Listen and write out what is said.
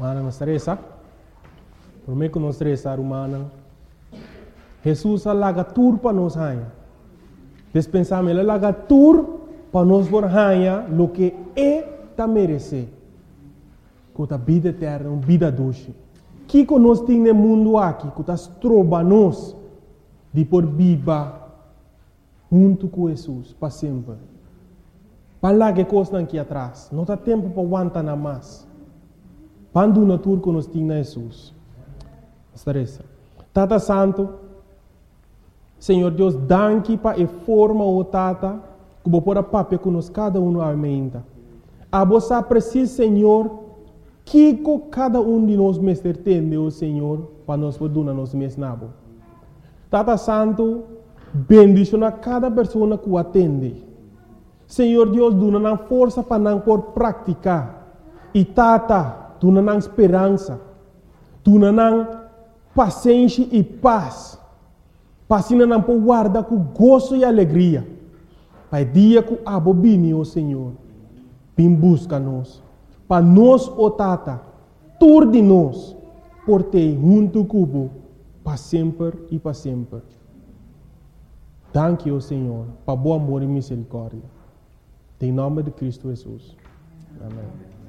Mana nos reza. Por mim que nos reza humana. Jesus alaga tur para nos hanha. Dispensamos ele alaga tur para nos por hanha lo que ta merece. Com a vida eterna, uma vida doce. Que nós temos no mundo aqui, que nós trobamos de por viva junto com Jesus para sempre. Para lá que coisa aqui atrás, não há tempo para aguentar nada mais. Quando na tour que nós temos Jesus. Tata Santo, Senhor Deus, danke para a forma o Tata, que vou pôr a papel que nós cada um aumenta. A você precisa, Senhor, que cada um de nós mestre tende, o Senhor, para nós poder nos mesnabo. Tata Santo, bendiciona cada pessoa que o atende. Senhor Deus, dona força para não por praticar. E Tata, dona esperança. Dona paciência e paz. Passina não por guardar com gozo e alegria. Pai dia que abobine, o Senhor, vem busca nós. Para nós, o Tata, tur de nós, por ter junto cubo, para sempre e para sempre. Danke, o Senhor, para bom amor e misericórdia. Em nome de Cristo Jesus. Amém.